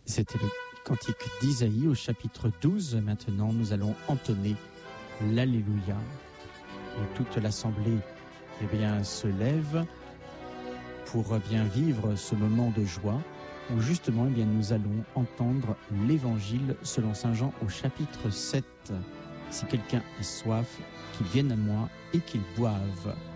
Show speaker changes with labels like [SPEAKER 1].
[SPEAKER 1] C'était le cantique d'Isaïe au chapitre 12. Maintenant, nous allons entonner l'Alléluia. Et toute l'assemblée se lève pour bien vivre ce moment de joie où justement nous allons entendre l'Évangile selon Saint Jean au chapitre 7. Si quelqu'un a soif, qu'il vienne à moi et qu'il boive.